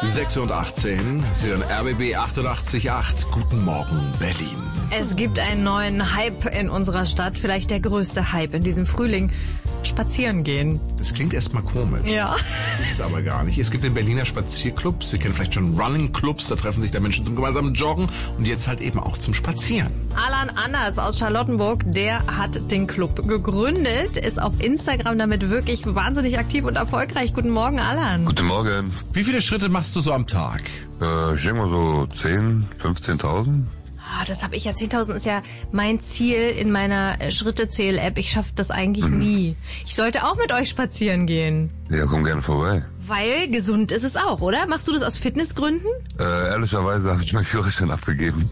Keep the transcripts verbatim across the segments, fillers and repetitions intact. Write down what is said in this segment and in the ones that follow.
sechs Uhr achtzehn, Sie hören R B B achtundachtzig Komma acht. Guten Morgen, Berlin. Es gibt einen neuen Hype in unserer Stadt, vielleicht der größte Hype in diesem Frühling. Spazieren gehen. Das klingt erstmal komisch. Ja. Ist aber gar nicht. Es gibt den Berliner Spazierclub. Sie kennen vielleicht schon Running Clubs. Da treffen sich da Menschen zum gemeinsamen Joggen und jetzt halt eben auch zum Spazieren. Alan Anders aus Charlottenburg, der hat den Club gegründet, ist auf Instagram damit wirklich wahnsinnig aktiv und erfolgreich. Guten Morgen, Alan. Guten Morgen. Wie viele Schritte machst du so am Tag? Äh, ich denke mal so zehn, fünfzehntausend. Oh, das habe ich ja. zehntausend ist ja mein Ziel in meiner Schrittezähl-App. Ich schaffe das eigentlich mhm. nie. Ich sollte auch mit euch spazieren gehen. Ja, komm gerne vorbei. Weil gesund ist es auch, oder? Machst du das aus Fitnessgründen? Äh, ehrlicherweise habe ich meinen Führerschein abgegeben.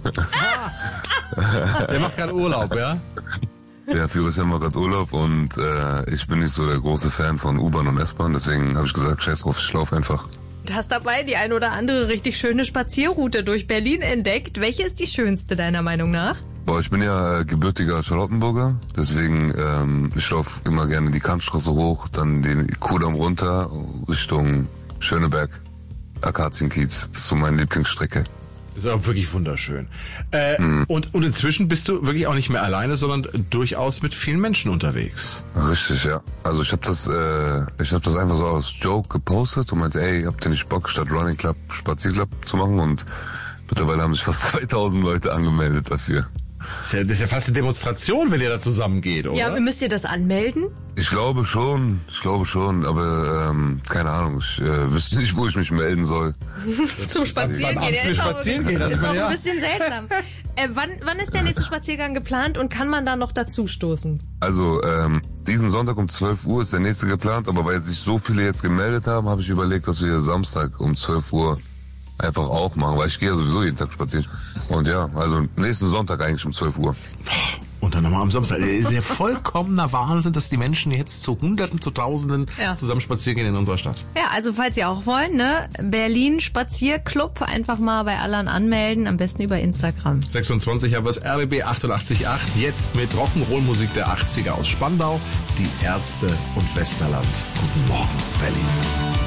Der macht gerade Urlaub, ja? Der Führerschein macht gerade Urlaub und äh, ich bin nicht so der große Fan von U-Bahn und S-Bahn. Deswegen habe ich gesagt, scheiß drauf, ich laufe einfach. Du hast dabei die ein oder andere richtig schöne Spazierroute durch Berlin entdeckt. Welche ist die schönste deiner Meinung nach? Boah, ich bin ja äh, gebürtiger Charlottenburger, deswegen ähm, ich laufe immer gerne die Kantstraße hoch, dann den Kudamm runter Richtung Schöneberg, Akazienkiez. Das ist so meine Lieblingsstrecke. Das ist auch wirklich wunderschön. Äh, mhm. und, und inzwischen bist du wirklich auch nicht mehr alleine, sondern durchaus mit vielen Menschen unterwegs. Richtig, ja. Also ich habe das, äh, ich habe das einfach so als Joke gepostet und meinte, ey, habt ihr nicht Bock, statt Running Club Spazierclub zu machen? Und mittlerweile haben sich fast zweitausend Leute angemeldet dafür. Das ist, ja, das ist ja fast eine Demonstration, wenn ihr da zusammen geht, oder? Ja, müsst ihr das anmelden? Ich glaube schon, ich glaube schon, aber ähm, keine Ahnung, ich äh, wüsste nicht, wo ich mich melden soll. Zum Spazieren gehen, für ist Spazieren auch, gehen, ist auch ja. ein bisschen seltsam. äh, wann, wann ist der nächste Spaziergang geplant und kann man da noch dazu stoßen? Also ähm, diesen Sonntag um zwölf Uhr ist der nächste geplant, aber weil sich so viele jetzt gemeldet haben, habe ich überlegt, dass wir Samstag um zwölf Uhr einfach auch machen, weil ich gehe ja sowieso jeden Tag spazieren. Und ja, also nächsten Sonntag eigentlich um zwölf Uhr. Und dann nochmal am Samstag. Es ist ja vollkommener Wahnsinn, dass die Menschen jetzt zu Hunderten, zu Tausenden ja. zusammen spazieren gehen in unserer Stadt. Ja, also falls ihr auch wollt, ne, Berlin Spazierclub, einfach mal bei Alan anmelden, am besten über Instagram. sechsundzwanzig haben wir das R B B achtundachtzig Komma acht, jetzt mit Rock'n'Roll-Musik der achtziger aus Spandau, die Ärzte und Westerland. Guten Morgen, Berlin.